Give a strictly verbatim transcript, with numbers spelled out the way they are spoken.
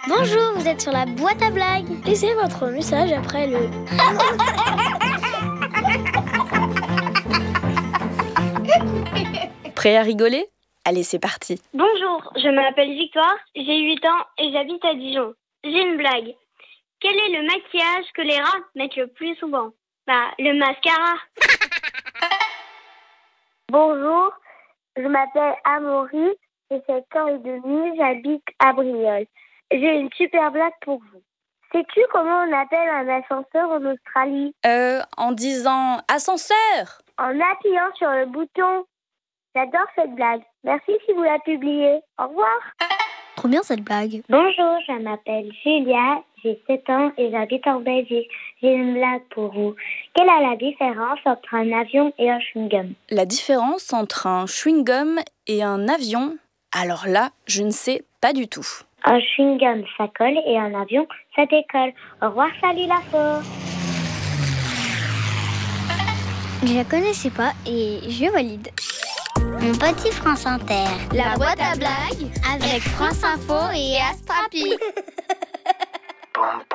Bonjour, vous êtes sur la boîte à blagues. Laissez votre message après le... Prêt à rigoler? Allez, c'est parti. Bonjour, je m'appelle Victoire, j'ai huit ans et j'habite à Dijon. J'ai une blague. Quel est le maquillage que les rats mettent le plus souvent? Bah, le mascara. Bonjour, je m'appelle Amaury, j'ai sept ans et demi, j'habite à Brioles. J'ai une super blague pour vous. Sais-tu comment on appelle un ascenseur en Australie? Euh, en disant ascenseur. En appuyant sur le bouton. J'adore cette blague. Merci si vous la publiez. Au revoir. Trop bien cette blague. Bonjour, je m'appelle Julia, j'ai sept ans et j'habite en Belgique. J'ai une blague pour vous. Quelle est la différence entre un avion et un chewing-gum? La différence entre un chewing-gum et un avion, alors là, je ne sais pas du tout. Un chewing-gum, ça colle et un avion, ça décolle. Au revoir, salut la fausse. Je la connaissais pas et je valide. Mon petit France Inter. La boîte à blagues Avec France Info et Astrapi.